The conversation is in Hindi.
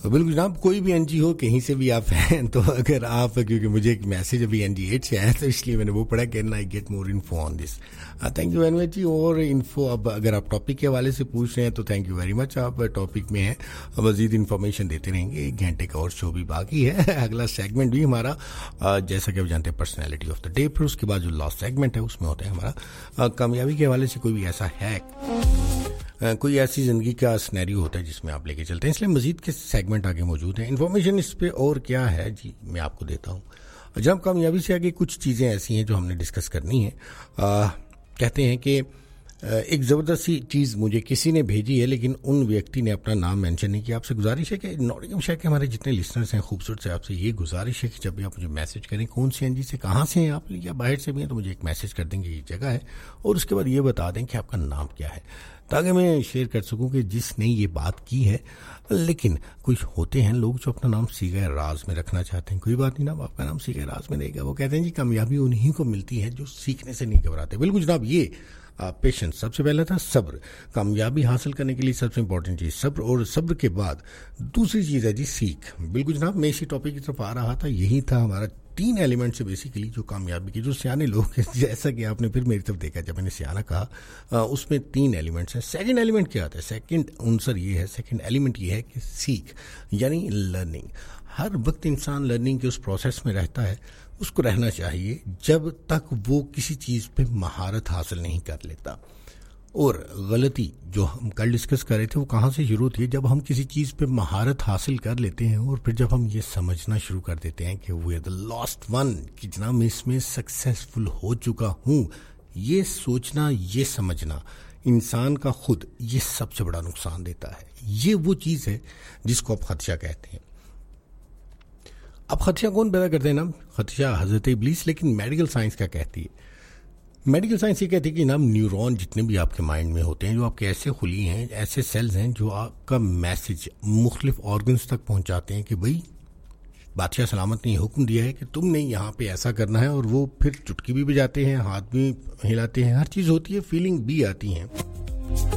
बिल्कुल जनाब, कोई भी एनजी हो, कहीं से भी आप हैं, तो अगर आप, क्योंकि मुझे एक मैसेज अभी NG8 से आया तो इसलिए मैंने वो पढ़ा, can I get more info on this. Thank you very much जी। और इन्फो अब अगर आप टॉपिक के हवाले से पूछ रहे हैं तो थैंक यू वेरी मच, आप टॉपिक में हैं, मजीद इन्फॉर्मेशन देते रहेंगे। 1 घंटे का और शो भी बाकी है, अगला सेगमेंट भी हमारा, जैसा कि आप जानते हैं, पर्सनैलिटी ऑफ द डे। फिर उसके बाद जो लास्ट सेगमेंट है उसमें होता है हमारा कामयाबी के हवाले से कोई भी ऐसा है, कोई ऐसी जिंदगी का सिनेरियो होता है जिसमें आप लेके चलते हैं। इसलिए मजीद के सेगमेंट आगे मौजूद हैं। इन्फॉर्मेशन इस पे और क्या है जी, मैं आपको देता हूँ। जब कामयाबी से आगे कुछ चीज़ें ऐसी हैं जो हमने डिस्कस करनी है। कहते हैं कि एक ज़बरदस्त सी चीज़ मुझे किसी ने भेजी है, लेकिन उन व्यक्ति ने अपना नाम मेंशन नहीं किया। आपसे गुजारिश है कि नॉटिंघम शहर के हमारे जितने लिसनर्स हैं खूबसूरत से, आपसे ये गुजारिश है कि जब भी आप मुझे मैसेज करें, कौन सी एनजी से, कहाँ से हैं आप, या बाहर से भी हैं, तो मुझे एक मैसेज कर देंगे ये जगह है, और उसके बाद ये बता दें कि आपका नाम क्या है, ताकि मैं शेयर कर सकूं कि जिसने ये बात की है। लेकिन कुछ होते हैं लोग जो अपना नाम सीगा राज में रखना चाहते हैं। कोई बात नहीं ना, आपका नाम सीगा राज में रहेगा। वो कहते हैं जी कामयाबी उन्हीं को मिलती है जो सीखने से नहीं घबराते। बिल्कुल जनाब, ये पेशेंस सबसे पहला था, सब्र। कामयाबी हासिल करने के लिए सबसे इंपॉर्टेंट चीज़ सब्र, और सब्र के बाद दूसरी चीज़ है जी सीख। बिल्कुल जनाब, मैं इसी टॉपिक की तरफ आ रहा था। यही था हमारा 3 एलिमेंट्स है बेसिकली जो कामयाबी की, जो सियाने लोग हैं, जैसा कि आपने फिर मेरी तरफ देखा जब मैंने सियाना कहा, उसमें 3 एलिमेंट्स हैं। सेकंड एलिमेंट क्या आता है? सेकंड आंसर ये है, सेकंड एलिमेंट ये है कि सीख, यानी लर्निंग। हर वक्त इंसान लर्निंग के उस प्रोसेस में रहता है, उसको रहना चाहिए जब तक वो किसी चीज़ पे महारत हासिल नहीं कर लेता। और गलती जो हम कल डिस्कस कर रहे थे वो कहाँ से शुरू होती है? जब हम किसी चीज़ पे महारत हासिल कर लेते हैं और फिर जब हम ये समझना शुरू कर देते हैं कि we are the last one, कि जना मैं इसमें सक्सेसफुल हो चुका हूँ। ये सोचना, ये समझना इंसान का खुद ये सबसे बड़ा नुकसान देता है। ये वो चीज़ है जिसको आप खदशा कहते हैं। अब खदशा कौन पैदा करते हैं ना? खदशा हजरत इब्लीस। लेकिन मेडिकल साइंस क्या कहती है? मेडिकल साइंस ये कहती है कि ना न्यूरॉन जितने भी आपके माइंड में होते हैं, जो आपके ऐसे खुली हैं, ऐसे सेल्स हैं जो आपका मैसेज मुख्तलिफ ऑर्गन्स तक पहुंचाते हैं कि भाई बादशाह सलामत ने हुक्म दिया है कि तुमने यहाँ पे ऐसा करना है, और वो फिर चुटकी भी बजाते हैं, हाथ भी हिलाते हैं, हर चीज़ होती है, फीलिंग भी आती हैं।